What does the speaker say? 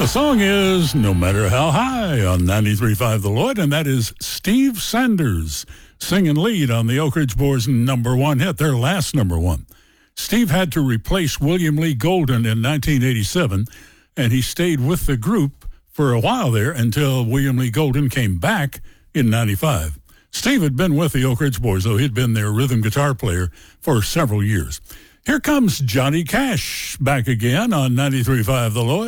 The song is No Matter How High on 93.5 The Lloyd, and that is Steve Sanders singing lead on the Oak Ridge Boys' number one hit, their last number one. Steve had to replace William Lee Golden in 1987, and he stayed with the group for a while there until William Lee Golden came back in 95. Steve had been with the Oak Ridge Boys, though he'd been their rhythm guitar player for several years. Here comes Johnny Cash back again on 93.5 The Lloyd.